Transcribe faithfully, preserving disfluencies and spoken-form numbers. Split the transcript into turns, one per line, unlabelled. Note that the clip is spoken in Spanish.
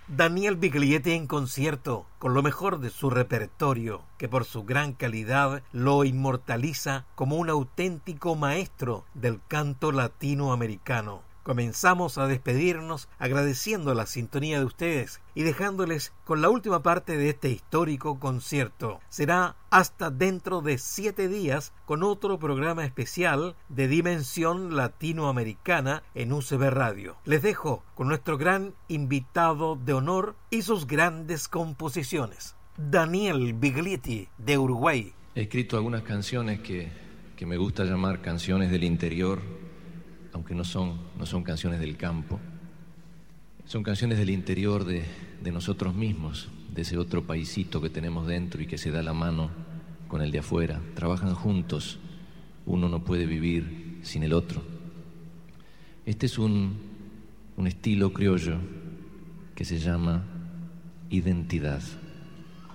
Daniel Biglietti en concierto, con lo mejor de su repertorio, que por su gran calidad lo inmortaliza como un auténtico maestro del canto latinoamericano. Comenzamos a despedirnos agradeciendo la sintonía de ustedes y dejándoles con la última parte de este histórico concierto. Será hasta dentro de siete días con otro programa especial de dimensión latinoamericana en U C B Radio. Les dejo con nuestro gran invitado de honor y sus grandes composiciones. Daniel Biglietti, de Uruguay.
He escrito algunas canciones que, que me gusta llamar canciones del interior, aunque no son, no son canciones del campo. Son canciones del interior de, de nosotros mismos, de ese otro paisito que tenemos dentro y que se da la mano con el de afuera. Trabajan juntos, uno no puede vivir sin el otro. Este es un, un estilo criollo que se llama identidad.